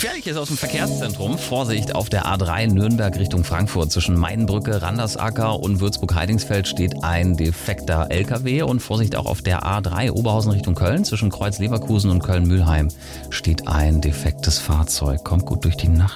Gefährliches aus dem Verkehrszentrum. Vorsicht auf der A3 Nürnberg Richtung Frankfurt. Zwischen Mainbrücke, Randersacker und Würzburg-Heidingsfeld steht ein defekter LKW. Und Vorsicht auch auf der A3 Oberhausen Richtung Köln. Zwischen Kreuz Leverkusen und Köln-Mühlheim steht ein defektes Fahrzeug. Kommt gut durch die Nacht.